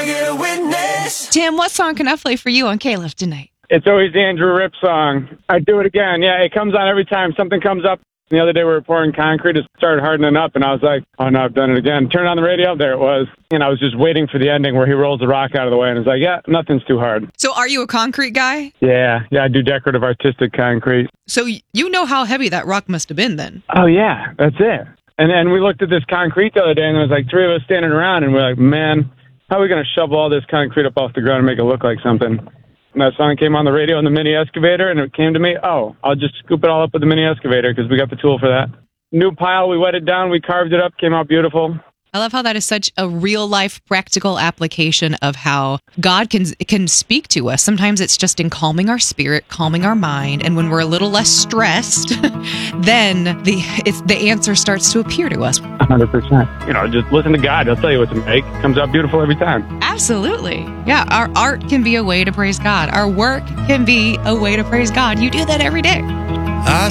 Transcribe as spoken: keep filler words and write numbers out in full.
I get a witness? Tim, what song can I play for you on K-Lift tonight? It's always the Andrew Rip song. I do it again. Yeah, it comes on every time something comes up. The other day we were pouring concrete. It started hardening up, and I was like, oh, no, I've done it again. Turn on the radio. There it was. And I was just waiting for the ending where he rolls the rock out of the way, and it's like, yeah, nothing's too hard. So are you a concrete guy? Yeah, yeah, I do decorative artistic concrete. So you know how heavy that rock must have been then. Oh, yeah, that's it. And then we looked at this concrete the other day, and there was like three of us standing around, and we're like, man, how are we going to shovel all this concrete up off the ground and make it look like something? And that song came on the radio in the mini excavator, and it came to me, oh, I'll just scoop it all up with the mini excavator because we got the tool for that. New pile, we wet it down, we carved it up, came out beautiful. I love how that is such a real-life, practical application of how God can can speak to us. Sometimes it's just in calming our spirit, calming our mind, and when we're a little less stressed, then the it's, the answer starts to appear to us. one hundred percent. You know, just listen to God. He'll tell you what to make. It comes out beautiful every time. Absolutely. Yeah, our art can be a way to praise God. Our work can be a way to praise God. You do that every day. I